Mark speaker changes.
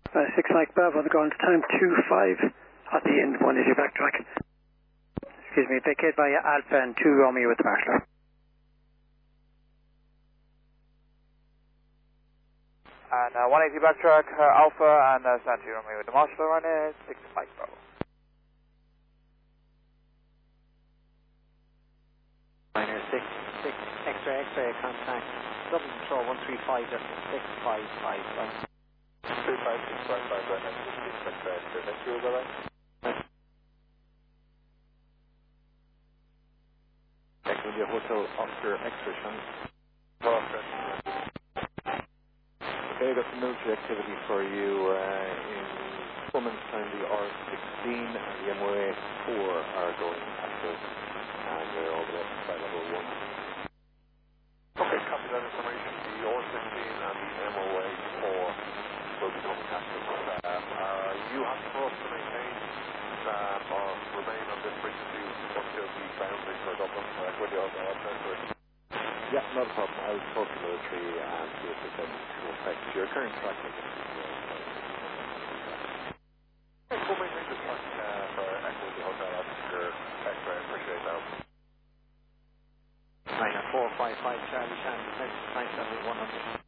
Speaker 1: 6 Mike Bravo, the ground time 25 at the end, 1 is your backtrack. Excuse me, vacate by Alpha and 2 Romeo with the marshaller.
Speaker 2: And 180 backtrack, Alpha and stand 2 Romeo with the marshaller on 6 Mike Bravo.
Speaker 3: Minor 6, X-ray, contact, double control 135, that's 655.
Speaker 4: 35655, right next to 6 X-ray, next to you, is that right?
Speaker 5: India Hotel Oscar X-ray channel. Okay, got some military activity for you in 4 minutes time. The R16 and the MOA 4 are going active, and they're all the way up to flight level 1.
Speaker 4: Okay, copy that information. The R16 and the MOA 4 will be coming active. Are you happy for us to maintain or remain on this frequency until the boundary for Dublin? With your
Speaker 5: Yeah, not a problem. I'll talk to military and see if there's anything to affect your current tracking.
Speaker 4: We'll maintain this track for Echo the Hotel Oscar X-ray. Appreciate that.
Speaker 3: 9455 Charlie Shannon, 97100.